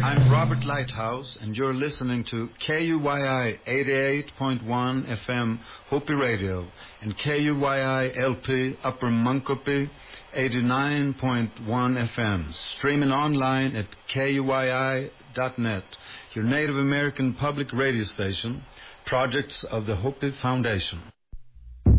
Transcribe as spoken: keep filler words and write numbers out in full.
I'm Robert Lighthouse, and you're listening to K U Y I eighty-eight point one F M Hopi Radio and K U Y I L P Upper Munkopi eighty-nine point one F M, streaming online at K U Y I dot net, your Native American public radio station, projects of the Hopi Foundation.